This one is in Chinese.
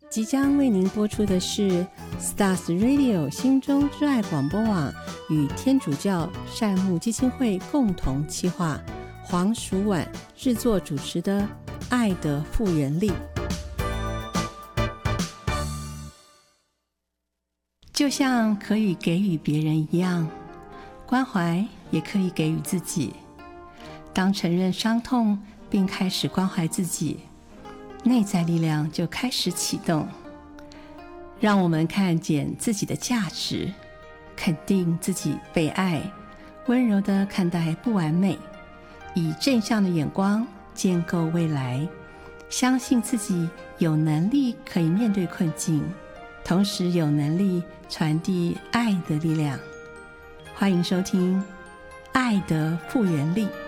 即将为您播出的是 Stars Radio 心中之爱广播网与天主教善牧基金会共同企划，黄淑婉制作主持的爱的复原力。就像可以给予别人一样，关怀也可以给予自己。当承认伤痛并开始关怀自己，内在力量就开始启动，让我们看见自己的价值，肯定自己被爱，温柔地看待不完美，以正向的眼光建构未来，相信自己有能力可以面对困境，同时有能力传递爱的力量。欢迎收听《爱的复原力》。